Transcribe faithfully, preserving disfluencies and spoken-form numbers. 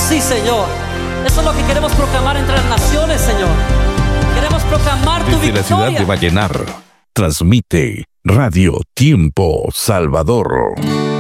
Sí, Señor. Eso es lo que queremos proclamar entre las naciones, Señor. Queremos proclamar tu Desde la ciudad victoria. de Vallenar, transmite Radio Tiempo Salvador.